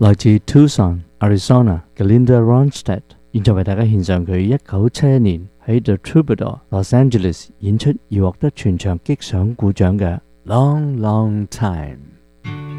來自 Tucson、Arizona 嘅 Linda Ronstadt，現在為大家獻上佢1971年喺 The Troubadour Los Angeles 演出而獲得全場擊響鼓掌嘅《Long Long Time》。